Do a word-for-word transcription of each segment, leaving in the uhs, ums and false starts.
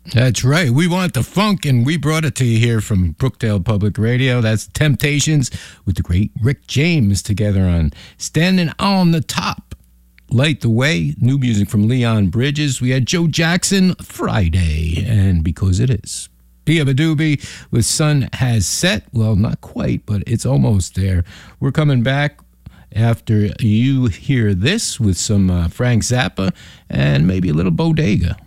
That's right. We want the funk, and we brought it to you here from Brookdale Public Radio. That's Temptations with the great Rick James together on Standing on the Top. Light the Way, new music from Leon Bridges. We had Joe Jackson, Friday, and Because It Is. Bia Badoobie with Sun Has Set. Well, not quite, but it's almost there. We're coming back after you hear this with some uh, Frank Zappa and maybe a little Bodega.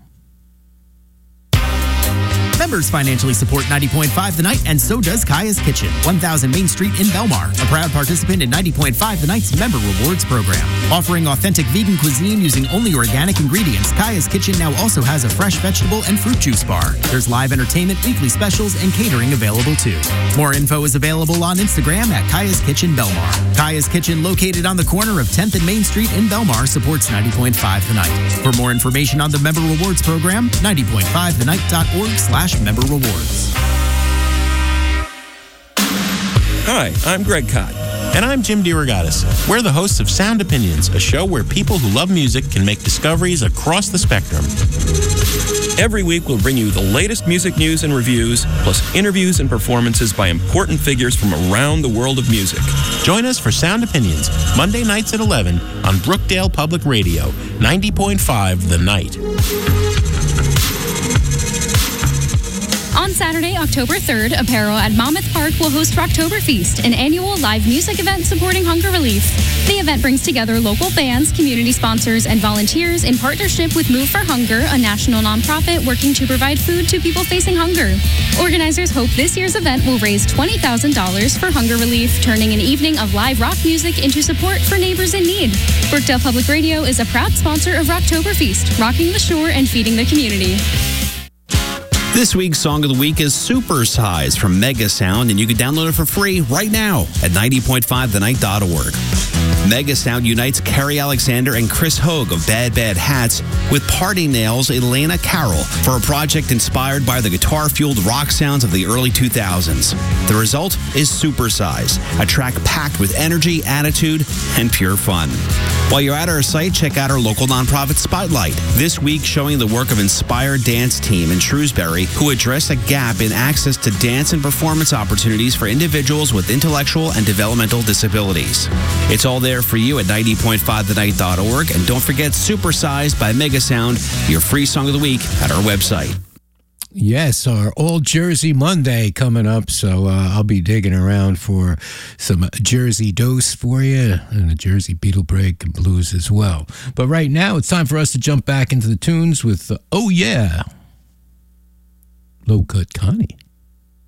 Members financially support ninety point five The Night, and so does Kaya's Kitchen, one thousand Main Street in Belmar, a proud participant in ninety point five The Night's Member Rewards program. Offering authentic vegan cuisine using only organic ingredients, Kaya's Kitchen now also has a fresh vegetable and fruit juice bar. There's live entertainment, weekly specials, and catering available too. More info is available on Instagram at Kaya's Kitchen Belmar. Kaya's Kitchen, located on the corner of tenth and Main Street in Belmar, supports ninety point five The Night. For more information on the Member Rewards program, ninety point five the night dot org slash member rewards. Hi, I'm Greg Cott. And I'm Jim DeRogatis. We're the hosts of Sound Opinions, a show where people who love music can make discoveries across the spectrum. Every week, we'll bring you the latest music news and reviews, plus interviews and performances by important figures from around the world of music. Join us for Sound Opinions, Monday nights at eleven on Brookdale Public Radio, ninety point five The Night. On Saturday, October third, Apparel at Monmouth Park will host Rocktoberfest, an annual live music event supporting hunger relief. The event brings together local bands, community sponsors, and volunteers in partnership with Move for Hunger, a national nonprofit working to provide food to people facing hunger. Organizers hope this year's event will raise twenty thousand dollars for hunger relief, turning an evening of live rock music into support for neighbors in need. Brookdale Public Radio is a proud sponsor of Rocktoberfest, rocking the shore and feeding the community. This week's Song of the Week is Super Size from Mega Sound, and you can download it for free right now at ninety point five the night dot org. Mega Sound unites Kerry Alexander and Chris Hogue of Bad Bad Hats with Party Nails' Elena Carroll for a project inspired by the guitar-fueled rock sounds of the early two thousands. The result is Super Size, a track packed with energy, attitude, and pure fun. While you're at our site, check out our local nonprofit Spotlight, this week showing the work of Inspired Dance Team in Shrewsbury, who address a gap in access to dance and performance opportunities for individuals with intellectual and developmental disabilities. It's all there for you at ninety point five the night dot org, and don't forget Supersized by Mega Sound, your free song of the week at our website. Yes, our All Jersey Monday coming up, so uh, I'll be digging around for some Jersey dose for you and a Jersey Beatle break and blues as well. But right now, it's time for us to jump back into the tunes with uh, Oh Yeah, Low Cut Connie.